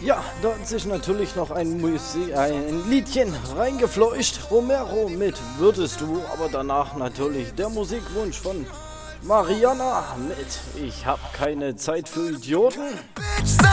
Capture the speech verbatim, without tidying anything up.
Ja, da hat sich natürlich noch ein, Musik, ein Liedchen reingefleucht. Romero mit Würdest du, aber danach natürlich der Musikwunsch von Mariana mit Ich hab keine Zeit für Idioten.